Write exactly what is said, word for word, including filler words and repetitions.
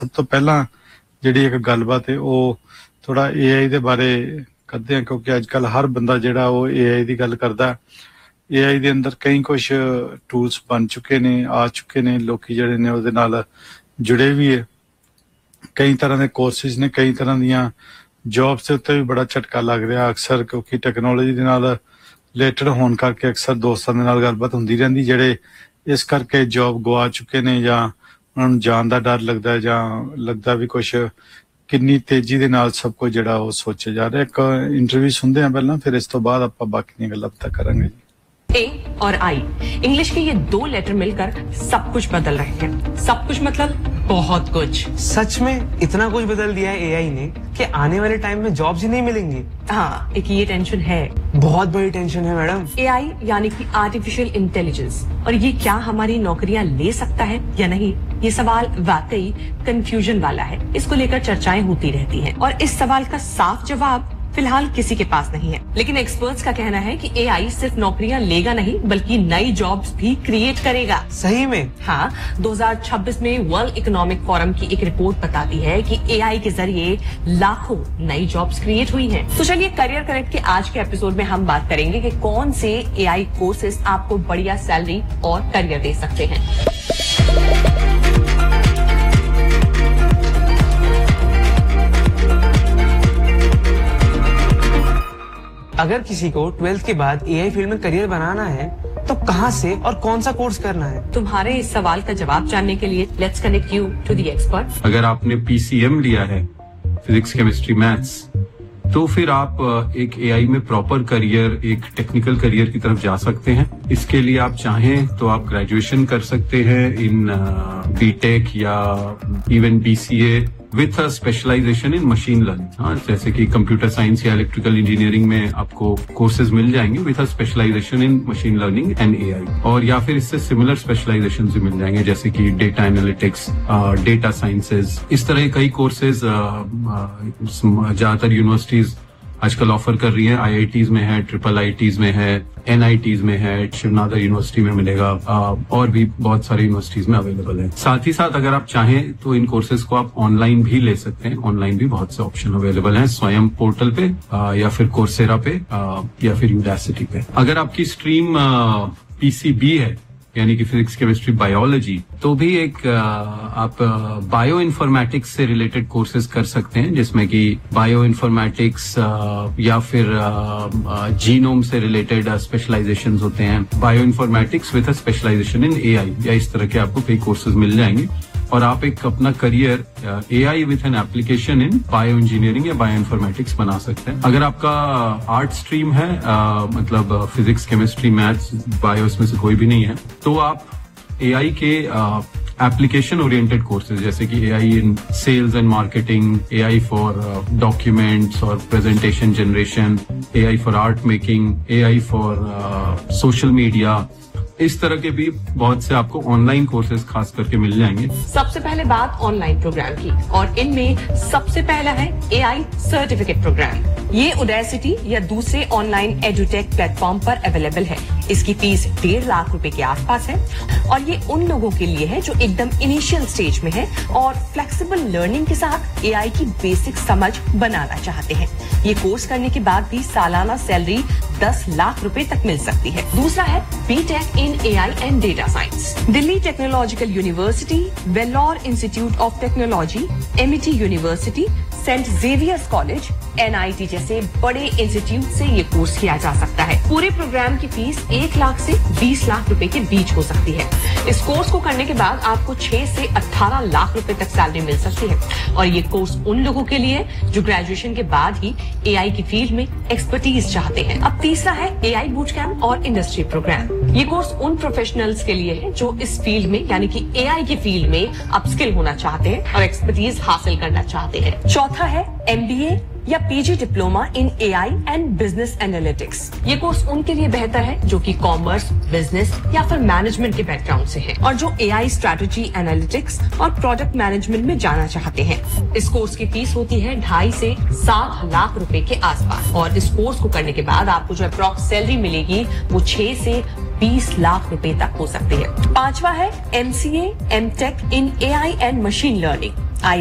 ਸਭ ਤੋਂ ਪਹਿਲਾਂ ਜਿਹੜੀ ਇੱਕ ਗੱਲਬਾਤ ਹੈ ਉਹ ਥੋੜਾ ਏ ਆਈ ਦੇ ਬਾਰੇ ਕਰਦੇ ਹਾਂ, ਕਿਉਂਕਿ ਅੱਜ ਕੱਲ ਹਰ ਬੰਦਾ ਜਿਹੜਾ ਉਹ ਏ ਆਈ ਦੀ ਗੱਲ ਕਰਦਾ। ਏ ਆਈ ਦੇ ਅੰਦਰ ਕਈ ਕੁਛ ਟੂਲਸ ਬਣ ਚੁੱਕੇ ਨੇ, ਆ ਚੁੱਕੇ ਨੇ, ਲੋਕੀ ਜਿਹੜੇ ਨੇ ਉਹਦੇ ਨਾਲ ਜੁੜੇ ਵੀ ਹੈ। ਕਈ ਤਰ੍ਹਾਂ ਦੇ ਕੋਰਸਿਸ ਨੇ, ਕਈ ਤਰ੍ਹਾਂ ਦੀਆਂ ਜੌਬਸ ਦੇ ਉੱਤੇ ਵੀ ਬੜਾ ਝਟਕਾ ਲੱਗ ਰਿਹਾ ਅਕਸਰ, ਕਿਉਂਕਿ ਟੈਕਨੋਲੋਜੀ ਦੇ ਨਾਲ ਰਿਲੇਟਡ ਹੋਣ ਕਰਕੇ ਅਕਸਰ ਦੋਸਤਾਂ ਦੇ ਨਾਲ ਗੱਲਬਾਤ ਹੁੰਦੀ ਰਹਿੰਦੀ, ਜਿਹੜੇ ਇਸ ਕਰਕੇ ਜੌਬ ਗਵਾ ਚੁੱਕੇ ਨੇ ਜਾਂ ਉਹਨਾਂ ਨੂੰ ਜਾਣ ਦਾ ਡਰ ਲੱਗਦਾ ਜਾਂ ਲੱਗਦਾ ਵੀ ਕੁਛ ਕਿੰਨੀ ਤੇਜ਼ੀ ਦੇ ਨਾਲ ਸਭ ਕੁਝ ਜਿਹੜਾ ਉਹ ਸੋਚਿਆ ਜਾ ਰਿਹਾ। ਇੱਕ ਇੰਟਰਵਿਊ ਸੁਣਦੇ ਹਾਂ ਪਹਿਲਾਂ, ਫਿਰ ਇਸ ਤੋਂ ਬਾਅਦ ਆਪਾਂ ਬਾਕੀ ਦੀਆਂ ਗੱਲਾਂ पता करेंगे। ए और आई, इंग्लिश के ये दो लेटर मिलकर सब कुछ बदल रहे हैं। सब कुछ मतलब बहुत कुछ। सच में इतना कुछ बदल दिया है एआई ने कि आने वाले टाइम में जॉब्स ही नहीं मिलेंगी। हाँ, एक ये टेंशन है, बहुत बड़ी टेंशन है मैडम। एआई यानी कि आर्टिफिशियल इंटेलिजेंस, और ये क्या हमारी नौकरियां ले सकता है या नहीं, ये सवाल वाकई कंफ्यूजन वाला है। इसको लेकर चर्चाएं होती रहती हैं और इस सवाल का साफ जवाब फिलहाल किसी के पास नहीं है। लेकिन एक्सपर्ट्स का कहना है कि एआई सिर्फ नौकरियां लेगा नहीं बल्कि नई जॉब्स भी क्रिएट करेगा। सही में? हाँ, दो हज़ार छब्बीस में वर्ल्ड इकोनॉमिक फोरम की एक रिपोर्ट बताती है कि एआई के जरिए लाखों नई जॉब्स क्रिएट हुई हैं। तो चलिए करियर कनेक्ट के आज के एपिसोड में हम बात करेंगे कि कौन से एआई कोर्सेज आपको बढ़िया सैलरी और करियर दे सकते हैं। अगर किसी को ट्वेल्थ के बाद एआई फील्ड में करियर बनाना है तो कहां से और कौन सा कोर्स करना है? तुम्हारे इस सवाल का जवाब जानने के लिए let's connect you to the expert. अगर आपने पीसीएम लिया है, फिजिक्स केमिस्ट्री मैथ्स, तो फिर आप एक एआई में प्रॉपर करियर, एक टेक्निकल करियर की तरफ जा सकते हैं। इसके लिए आप चाहें तो आप ग्रेजुएशन कर सकते हैं इन बीटेक या even BCA with a specialisation in machine learning. हाँ, जैसे कि कंप्यूटर साइंस या इलेक्ट्रिकल इंजीनियरिंग में आपको कोर्सेज मिल जाएंगे with a specialisation in machine learning and AI, और या फिर इससे सिमिलर स्पेशलाइजेशन भी मिल जाएंगे जैसे कि डेटा एनालिटिक्स, डेटा साइंसेज। इस तरह कई कोर्सेज ज्यादातर यूनिवर्सिटीज आजकल ऑफर कर रही हैं। आईआईटीज में है, ट्रिपल आईटीज में है, एनआईटीज में है, शिवनाथ यूनिवर्सिटी में मिलेगा, और भी बहुत सारी यूनिवर्सिटीज में अवेलेबल है। साथ ही साथ अगर आप चाहें तो इन कोर्सेज को आप ऑनलाइन भी ले सकते हैं। ऑनलाइन भी बहुत से ऑप्शन अवेलेबल हैं, स्वयं पोर्टल पे या फिर कोर्सेरा पे या फिर यूडासिटी पे। अगर आपकी स्ट्रीम पीसीबी है यानी कि फिजिक्स केमिस्ट्री बायोलॉजी, तो भी एक आप बायो इन्फॉर्मेटिक्स से रिलेटेड कोर्सेज कर सकते हैं, जिसमें कि बायो इन्फॉर्मेटिक्स या फिर जीनोम से रिलेटेड स्पेशलाइजेशंस होते हैं। Bio informatics with a specialisation in AI, या इस तरह के आपको कई कोर्सेज मिल जाएंगे और आप एक अपना career AI with an application in bio engineering या बायो इन्फॉर्मेटिक्स बना सकते हैं। अगर आपका आर्ट स्ट्रीम है, आ, मतलब फिजिक्स केमिस्ट्री मैथ्स बायो, इसमें से कोई भी नहीं है, तो आप एआई के एप्लीकेशन ओरिएंटेड कोर्सेज जैसे कि AI in sales and marketing, AI for documents और presentation generation, AI for art making, AI for social media, इस तरह के भी बहुत से आपको ऑनलाइन कोर्सेज खास करके मिल जाएंगे। सबसे पहले बात ऑनलाइन प्रोग्राम की, और इनमें सबसे पहला है एआई सर्टिफिकेट प्रोग्राम। ये उदयसिटी या दूसरे ऑनलाइन एडुटेक प्लेटफॉर्म पर अवेलेबल है। इसकी फीस डेढ़ लाख रुपए के आसपास है और ये उन लोगों के लिए है जो एकदम इनिशियल स्टेज में है और फ्लेक्सिबल लर्निंग के साथ एआई की बेसिक समझ बनाना चाहते हैं। ये कोर्स करने के बाद भी सालाना सैलरी दस लाख रुपए तक मिल सकती है। दूसरा है BTech in AI and data science. Delhi technological university, Vellore institute of technology, Amity university, Saint Xavier's college, NIT जैसे बड़े इंस्टीट्यूट से ये कोर्स किया जा सकता है। पूरे प्रोग्राम की फीस एक लाख से बीस लाख रुपए के बीच हो सकती है। इस कोर्स को करने के बाद आपको छह से अठारह लाख रुपए तक सैलरी मिल सकती है और ये कोर्स उन लोगों के लिए जो ग्रेजुएशन के बाद ही एआई की फील्ड में एक्सपर्टीज चाहते हैं। अब तीसरा है एआई बूट कैंप और इंडस्ट्री प्रोग्राम। ये कोर्स उन प्रोफेशनल्स के लिए है जो इस फील्ड में यानी कि एआई की फील्ड में अपस्किल होना चाहते हैं और एक्सपर्टीज हासिल करना चाहते हैं। चौथा है एमबीए या PG diploma in AI and business analytics. ये कोर्स उनके लिए बेहतर है जो कि कॉमर्स, बिजनेस या फिर मैनेजमेंट के बैकग्राउंड से हैं और जो एआई स्ट्रैटेजी एनालिटिक्स और प्रोडक्ट मैनेजमेंट में जाना चाहते हैं। इस कोर्स की फीस होती है ढाई से सात लाख रुपए के आसपास और इस कोर्स को करने के बाद आपको जो अप्रॉक्स सैलरी मिलेगी वो छह से बीस लाख रुपए तक हो सकती है। पांचवा है MCA MTech in AI and machine learning.